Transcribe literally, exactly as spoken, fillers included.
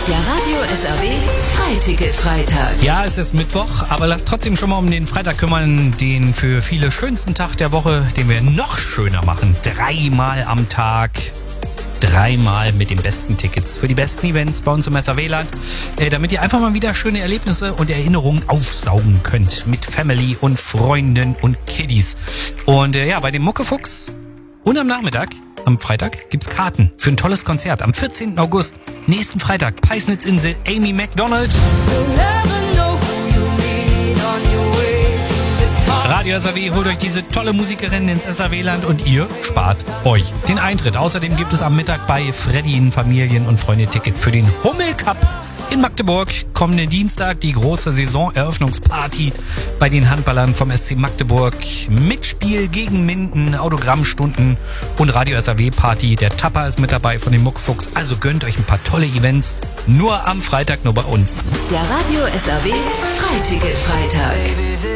Der Radio S R W Freiticket-Freitag. Ja, es ist Mittwoch, aber lass trotzdem schon mal um den Freitag kümmern, den für viele schönsten Tag der Woche, den wir noch schöner machen. Dreimal am Tag, dreimal mit den besten Tickets für die besten Events bei uns im S R W-Land, äh, damit ihr einfach mal wieder schöne Erlebnisse und Erinnerungen aufsaugen könnt mit Family und Freunden und Kiddies. Und äh, ja, bei dem Muckefuchs und am Nachmittag, am Freitag, gibt's Karten für ein tolles Konzert am vierzehnten August. Nächsten Freitag, Peisnitzinsel, Amy Macdonald. Radio S R W holt euch diese tolle Musikerin ins S R W-Land und ihr spart euch den Eintritt. Außerdem gibt es am Mittag bei Freddy ein Familien- und Freunde-Ticket für den Hummel-Cup in Magdeburg. Kommenden Dienstag die große Saisoneröffnungsparty bei den Handballern vom S C Magdeburg. Mitspiel gegen Minden, Autogrammstunden und Radio S R W-Party. Der Tapper ist mit dabei von dem Muckfuchs. Also gönnt euch ein paar tolle Events. Nur am Freitag, nur bei uns. Der Radio S R W Freiticket-Freitag.